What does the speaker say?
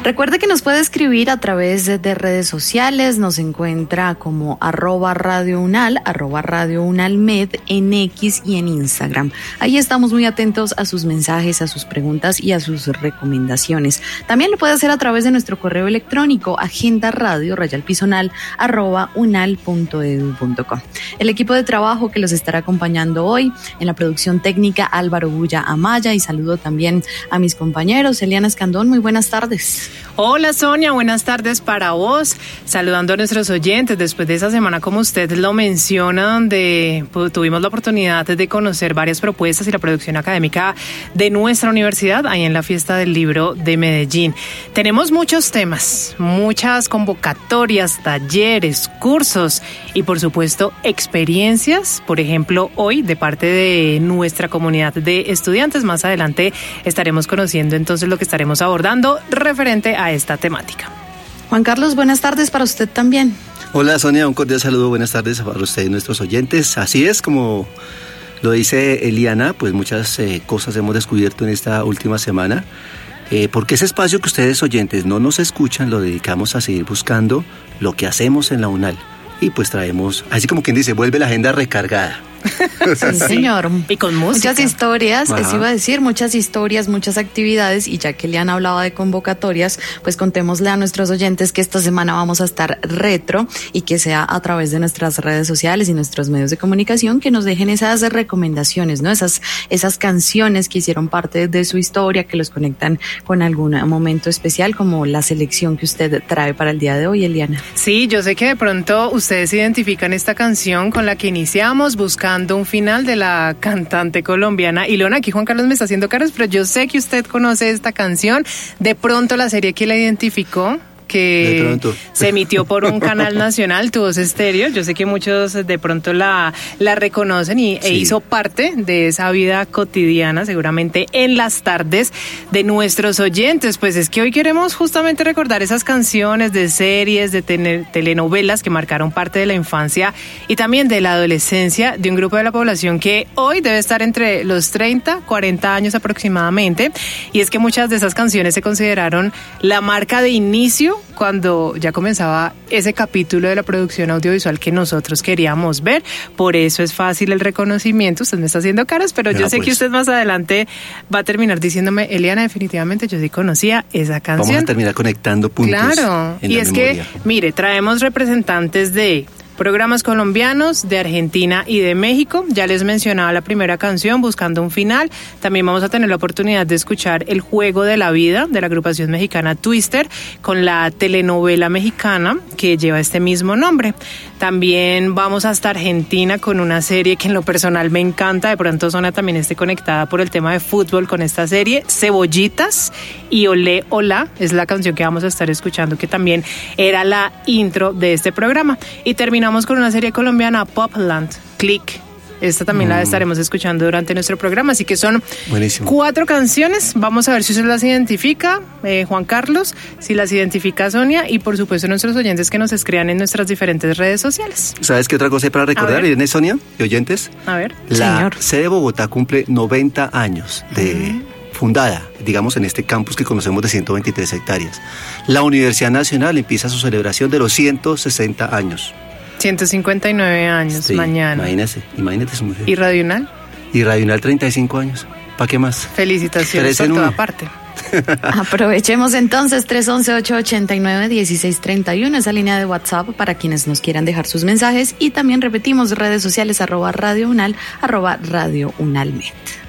Recuerde que nos puede escribir a través de redes sociales, nos encuentra como @radiounal, @radiounalmed en X y en Instagram. Ahí estamos muy atentos a sus mensajes, a sus preguntas y a sus recomendaciones. También lo puede hacer a través de nuestro correo electrónico agendaradio@unal.edu.co. El equipo de trabajo que los estará acompañando hoy en la producción técnica, Álvaro Bulla Amaya, y saludo también a mis compañeros. Eliana Escandón, muy buenas tardes. Hola Sonia, buenas tardes para vos. Saludando a nuestros oyentes después de esa semana, como usted lo menciona, donde tuvimos la oportunidad de conocer varias propuestas y la producción académica de nuestra universidad ahí en la Fiesta del Libro de Medellín. Tenemos muchos temas, muchas convocatorias, talleres, cursos y por supuesto experiencias, por ejemplo hoy de parte de nuestra comunidad de estudiantes. Más adelante estaremos conociendo entonces lo que estaremos abordando referente a esta temática. Juan Carlos, buenas tardes para usted también. Hola Sonia, un cordial saludo, buenas tardes para usted y nuestros oyentes. Así es, como lo dice Eliana, pues muchas cosas hemos descubierto en esta última semana, porque ese espacio que ustedes oyentes no nos escuchan lo dedicamos a seguir buscando lo que hacemos en la UNAL. Y pues traemos, así como quien dice, vuelve la agenda recargada. Sí, señor. Y con música. Muchas historias, Ajá. eso iba a decir, muchas historias, muchas actividades, y ya que le han hablado de convocatorias, pues contémosle a nuestros oyentes que esta semana vamos a estar retro y que sea a través de nuestras redes sociales y nuestros medios de comunicación que nos dejen esas recomendaciones, ¿no? Esas canciones que hicieron parte de su historia, que los conectan con algún momento especial, como la selección que usted trae para el día de hoy, Eliana. Sí, yo sé que de pronto ustedes identifican esta canción con la que iniciamos, buscando un final de la cantante colombiana Ilona. Aquí Juan Carlos me está haciendo caras, pero yo sé que usted conoce esta canción. De pronto la serie que la identificó, que se emitió por un canal nacional, Tu Voz Estéreo. Yo sé que muchos de pronto la reconocen e hizo parte de esa vida cotidiana, seguramente en las tardes de nuestros oyentes. Pues es que hoy queremos justamente recordar esas canciones de series, de telenovelas que marcaron parte de la infancia y también de la adolescencia de un grupo de la población que hoy debe estar entre los 30, 40 años aproximadamente. Y es que muchas de esas canciones se consideraron la marca de inicio cuando ya comenzaba ese capítulo de la producción audiovisual que nosotros queríamos ver. Por eso es fácil el reconocimiento. Usted me está haciendo caras, pero yo sé que usted más adelante va a terminar diciéndome, Eliana, definitivamente yo sí conocía esa canción. Vamos a terminar conectando puntos. Claro, en y la es memoria. que, mire, traemos representantes de programas colombianos, de Argentina y de México. Ya les mencionaba la primera canción, Buscando un Final. También vamos a tener la oportunidad de escuchar El Juego de la Vida, de la agrupación mexicana Twister, con la telenovela mexicana que lleva este mismo nombre. También vamos hasta Argentina con una serie que en lo personal me encanta. De pronto Zona también esté conectada por el tema de fútbol con esta serie. Cebollitas y Olé Olá es la canción que vamos a estar escuchando, que también era la intro de este programa. Y terminamos con una serie colombiana, Popland, Click. Esta también la estaremos escuchando durante nuestro programa, así que son buenísimo. 4 canciones. Vamos a ver si usted las identifica, Juan Carlos, si las identifica Sonia, y por supuesto nuestros oyentes que nos escriban en nuestras diferentes redes sociales. ¿Sabes qué otra cosa hay para recordar, Irene, Sonia y oyentes? A ver. La sede de Bogotá cumple 90 años de fundada, digamos, en este campus que conocemos de 123 hectáreas. La Universidad Nacional empieza su celebración de los 160 años. 159 años, sí, mañana. Imagínate su mujer. ¿Y Radio Unal? Y Radio Unal 35 años. ¿Para qué más? Felicitaciones por toda parte. Aprovechemos entonces 311-889-1631, esa línea de WhatsApp para quienes nos quieran dejar sus mensajes, y también repetimos redes sociales @Radio Unal, @Radio Unalmed.